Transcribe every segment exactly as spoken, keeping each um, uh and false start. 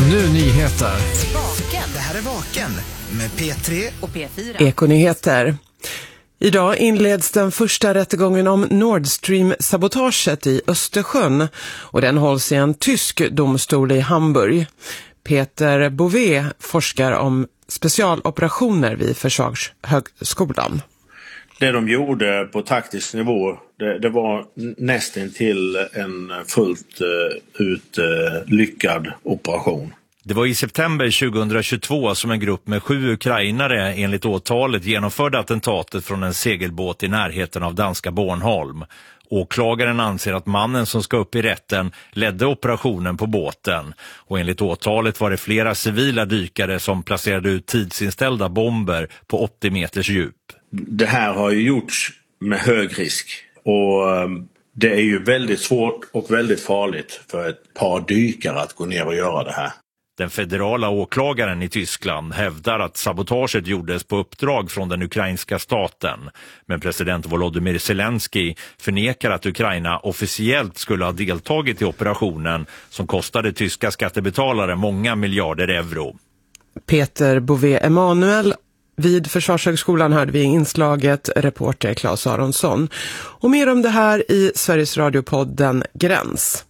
nu nyheter. Vaken. Det här är Vaken med P tre och P fyra. Ekonyheter. Idag inleds den första rättegången om Nord Stream-sabotaget i Östersjön och den hålls i en tysk domstol i Hamburg. Peter Bové forskar om specialoperationer vid Försvarshögskolan. Det de gjorde på taktisk nivå, det, det var nästan till en fullt uh, ut uh, lyckad operation. Det var i september tjugohundratjugotvå som en grupp med sju ukrainare enligt åtalet genomförde attentatet från en segelbåt i närheten av danska Bornholm. Åklagaren anser att mannen som ska upp i rätten ledde operationen på båten. Och enligt åtalet var det flera civila dykare som placerade ut tidsinställda bomber på åttio meters djup. Det här har ju gjorts med hög risk. Och det är ju väldigt svårt och väldigt farligt för ett par dykare att gå ner och göra det här. Den federala åklagaren i Tyskland hävdar att sabotaget gjordes på uppdrag från den ukrainska staten. Men president Volodymyr Zelensky förnekar att Ukraina officiellt skulle ha deltagit i operationen som kostade tyska skattebetalare många miljarder euro. Peter Bové Emanuel. Vid Försvarshögskolan hörde vi inslaget reporter Claes Aronsson. Och mer om det här i Sveriges radiopodden Gräns.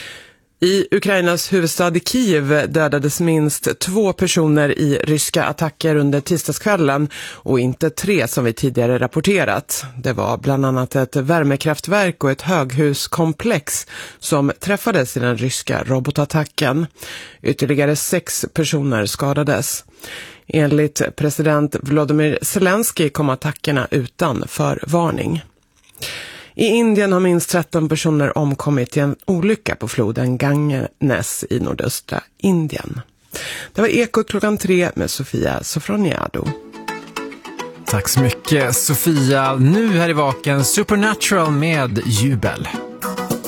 I Ukrainas huvudstad Kiev dödades minst två personer i ryska attacker under tisdagskvällen och inte tre som vi tidigare rapporterat. Det var bland annat ett värmekraftverk och ett höghuskomplex som träffades i den ryska robotattacken. Ytterligare sex personer skadades. Enligt president Volodymyr Zelensky kom attackerna utan förvarning. I Indien har minst tretton personer omkommit i en olycka på floden Ganges i nordöstra Indien. Det var Ekot klockan tre med Sofia Sofroniado. Tack så mycket Sofia. Nu här i Vaken Supernatural med Jubel.